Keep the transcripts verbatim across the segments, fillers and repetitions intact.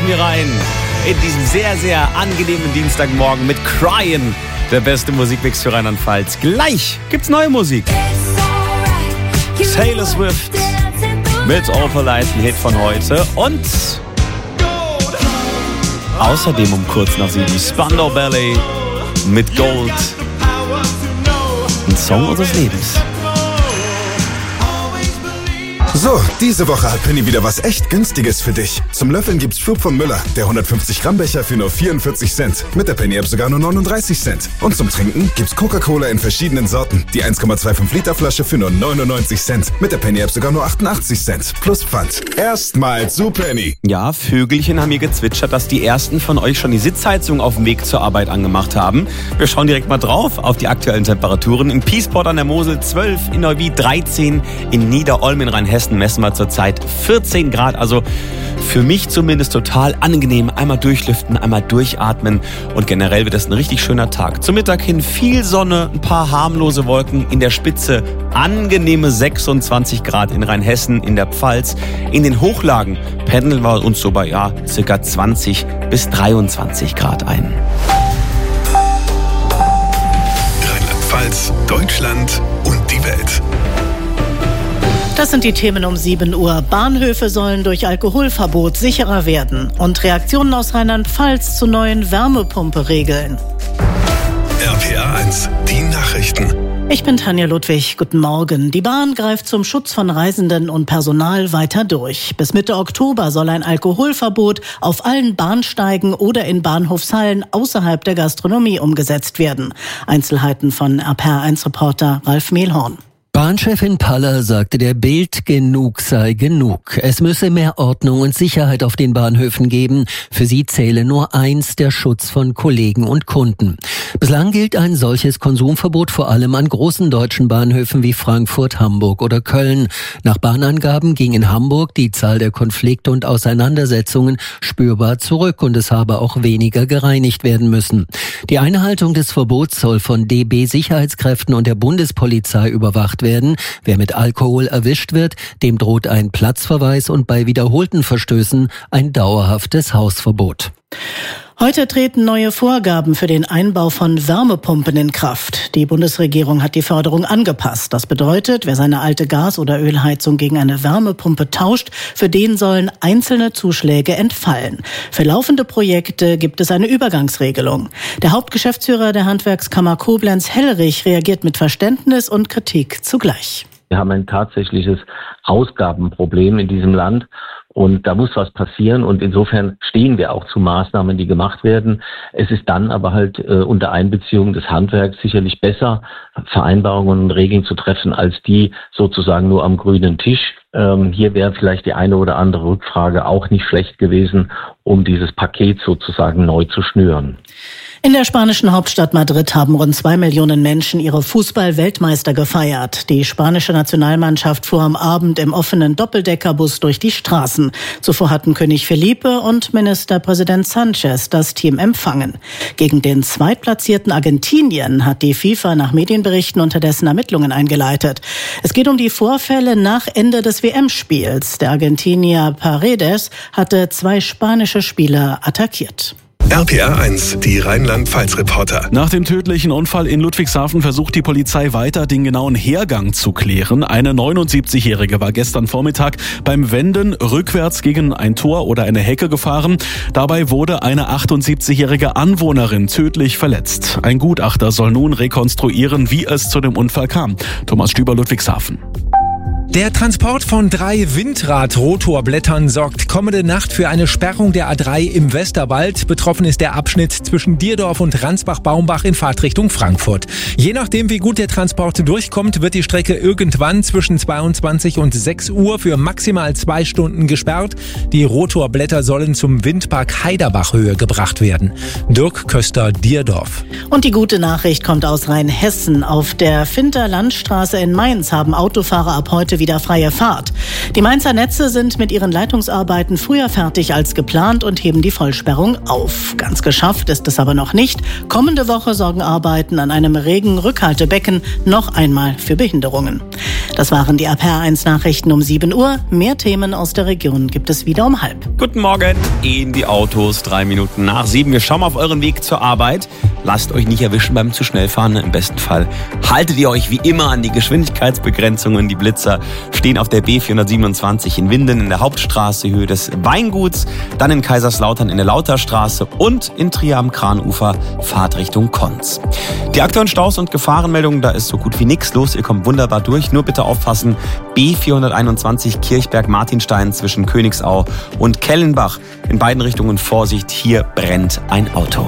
starten wir rein in diesen sehr, sehr angenehmen Dienstagmorgen mit Cryin', der beste Musikmix für Rheinland-Pfalz. Gleich gibt's neue Musik. Taylor Swift mit All Polite, ein Hit von heute. Und außerdem um kurz nach sieben Spandau Ballet mit Gold. Ein Song unseres Lebens. So, diese Woche hat Penny wieder was echt Günstiges für dich. Zum Löffeln gibt's Schub von Müller, der hundertfünfzig Gramm Becher für nur vierundvierzig Cent. Mit der Penny App sogar nur neununddreißig Cent. Und zum Trinken gibt's Coca-Cola in verschiedenen Sorten. Die eins Komma fünfundzwanzig Liter Flasche für nur neunundneunzig Cent. Mit der Penny App sogar nur achtundachtzig Cent. Plus Pfand. Erstmal zu Penny. Ja, Vögelchen haben hier gezwitschert, dass die ersten von euch schon die Sitzheizung auf dem Weg zur Arbeit angemacht haben. Wir schauen direkt mal drauf auf die aktuellen Temperaturen. In Peaceport an der Mosel zwölf, in Neuwied dreizehn, in Niederolm in Rheinhessen messen wir zurzeit vierzehn Grad. Also für mich zumindest total angenehm. Einmal durchlüften, einmal durchatmen und generell wird es ein richtig schöner Tag. Zum Mittag hin viel Sonne, ein paar harmlose Wolken, in der Spitze angenehme sechsundzwanzig Grad in Rheinhessen, in der Pfalz. In den Hochlagen pendeln wir uns so bei ja, circa zwanzig bis dreiundzwanzig Grad ein. Rheinland-Pfalz, Deutschland und die Welt. Das sind die Themen um sieben Uhr. Bahnhöfe sollen durch Alkoholverbot sicherer werden und Reaktionen aus Rheinland-Pfalz zu neuen Wärmepumpe-Regeln. R P R eins, die Nachrichten. Ich bin Tanja Ludwig. Guten Morgen. Die Bahn greift zum Schutz von Reisenden und Personal weiter durch. Bis Mitte Oktober soll ein Alkoholverbot auf allen Bahnsteigen oder in Bahnhofshallen außerhalb der Gastronomie umgesetzt werden. Einzelheiten von R P R eins Reporter Ralf Mehlhorn. Bahnchefin Paller sagte der Bild, genug sei genug. Es müsse mehr Ordnung und Sicherheit auf den Bahnhöfen geben. Für sie zähle nur eins, der Schutz von Kollegen und Kunden. Bislang gilt ein solches Konsumverbot vor allem an großen deutschen Bahnhöfen wie Frankfurt, Hamburg oder Köln. Nach Bahnangaben ging in Hamburg die Zahl der Konflikte und Auseinandersetzungen spürbar zurück und es habe auch weniger gereinigt werden müssen. Die Einhaltung des Verbots soll von D B-Sicherheitskräften und der Bundespolizei überwacht werden. Wer mit Alkohol erwischt wird, dem droht ein Platzverweis und bei wiederholten Verstößen ein dauerhaftes Hausverbot. Heute treten neue Vorgaben für den Einbau von Wärmepumpen in Kraft. Die Bundesregierung hat die Förderung angepasst. Das bedeutet, wer seine alte Gas- oder Ölheizung gegen eine Wärmepumpe tauscht, für den sollen einzelne Zuschläge entfallen. Für laufende Projekte gibt es eine Übergangsregelung. Der Hauptgeschäftsführer der Handwerkskammer Koblenz, Hellrich, reagiert mit Verständnis und Kritik zugleich. Wir haben ein tatsächliches Ausgabenproblem in diesem Land. Und da muss was passieren und insofern stehen wir auch zu Maßnahmen, die gemacht werden. Es ist dann aber halt äh, unter Einbeziehung des Handwerks sicherlich besser, Vereinbarungen und Regeln zu treffen, als die sozusagen nur am grünen Tisch. Ähm, hier wäre vielleicht die eine oder andere Rückfrage auch nicht schlecht gewesen, um dieses Paket sozusagen neu zu schnüren. In der spanischen Hauptstadt Madrid haben rund zwei Millionen Menschen ihre Fußball-Weltmeister gefeiert. Die spanische Nationalmannschaft fuhr am Abend im offenen Doppeldeckerbus durch die Straßen. Zuvor hatten König Felipe und Ministerpräsident Sanchez das Team empfangen. Gegen den zweitplatzierten Argentinien hat die FIFA nach Medienberichten unterdessen Ermittlungen eingeleitet. Es geht um die Vorfälle nach Ende des W M-Spiels. Der Argentinier Paredes hatte zwei spanische Spieler attackiert. R P R eins, die Rheinland-Pfalz-Reporter. Nach dem tödlichen Unfall in Ludwigshafen versucht die Polizei weiter, den genauen Hergang zu klären. Eine neunundsiebzigjährige war gestern Vormittag beim Wenden rückwärts gegen ein Tor oder eine Hecke gefahren. Dabei wurde eine achtundsiebzigjährige Anwohnerin tödlich verletzt. Ein Gutachter soll nun rekonstruieren, wie es zu dem Unfall kam. Thomas Stüber, Ludwigshafen. Der Transport von drei Windrad-Rotorblättern sorgt kommende Nacht für eine Sperrung der A drei im Westerwald. Betroffen ist der Abschnitt zwischen Dierdorf und Ransbach-Baumbach in Fahrtrichtung Frankfurt. Je nachdem, wie gut der Transport durchkommt, wird die Strecke irgendwann zwischen zweiundzwanzig und sechs Uhr für maximal zwei Stunden gesperrt. Die Rotorblätter sollen zum Windpark Heiderbach-Höhe gebracht werden. Dirk Köster, Dierdorf. Und die gute Nachricht kommt aus Rheinhessen. Auf der Finter Landstraße in Mainz haben Autofahrer ab heute wieder freie Fahrt. Die Mainzer Netze sind mit ihren Leitungsarbeiten früher fertig als geplant und heben die Vollsperrung auf. Ganz geschafft ist es aber noch nicht. Kommende Woche sorgen Arbeiten an einem Regen-Rückhaltebecken noch einmal für Behinderungen. Das waren die R P R eins Nachrichten um sieben Uhr. Mehr Themen aus der Region gibt es wieder um halb. Guten Morgen in die Autos, drei Minuten nach sieben. Wir schauen mal auf euren Weg zur Arbeit. Lasst euch nicht erwischen beim zu schnell fahren. Im besten Fall haltet ihr euch wie immer an die Geschwindigkeitsbegrenzungen. Die Blitzer stehen auf der B vierhundertsiebenundzwanzig in Winden in der Hauptstraße, Höhe des Weinguts, dann in Kaiserslautern in der Lauterstraße und in Trier am Kranufer, Fahrt Richtung Konz. Die aktuellen Staus und Gefahrenmeldungen, da ist so gut wie nichts los. Ihr kommt wunderbar durch. Nur bitte aufpassen, B vierhunderteinundzwanzig Kirchberg-Martinstein zwischen Königsau und Kellenbach. In beiden Richtungen Vorsicht, hier brennt ein Auto.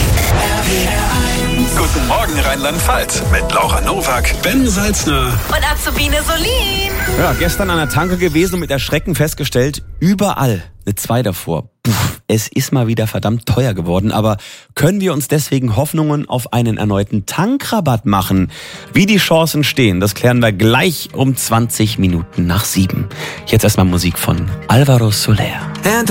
Guten Morgen Rheinland-Pfalz mit Laura Nowak, Ben Salzner und Azubine Solin. Ja, gestern an der Tanke gewesen und mit Erschrecken festgestellt, überall eine zwei davor. Puh, es ist mal wieder verdammt teuer geworden, aber können wir uns deswegen Hoffnungen auf einen erneuten Tankrabatt machen? Wie die Chancen stehen, das klären wir gleich um zwanzig Minuten nach sieben. Jetzt erstmal Musik von Alvaro Soler.